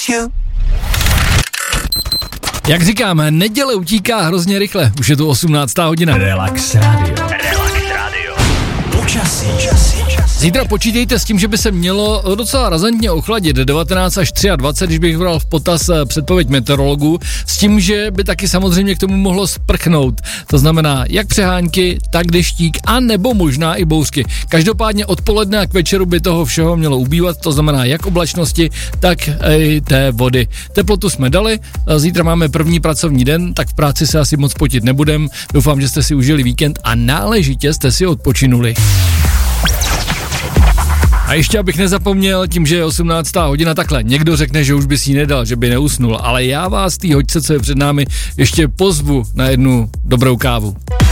Jak říkám, neděle utíká hrozně rychle, už je to 18. hodina. Relax Radio. Počasí. Zítra počítejte s tím, že by se mělo docela razantně ochladit, 19 až 23, když bych bral v potaz předpověď meteorologů, s tím, že by taky samozřejmě k tomu mohlo sprchnout. To znamená jak přehánky, tak deštík a nebo možná i bouřky. Každopádně odpoledne a k večeru by toho všeho mělo ubývat, to znamená jak oblačnosti, tak i té vody. Teplotu jsme dali, zítra máme první pracovní den, tak v práci se asi moc potit nebudem. Doufám, že jste si užili víkend a náležitě jste si odpočinuli. A ještě abych nezapomněl, tím, že je 18. hodina takhle, někdo řekne, že už by si ji nedal, že by neusnul, ale já vás té hoďce, co je před námi, ještě pozvu na jednu dobrou kávu.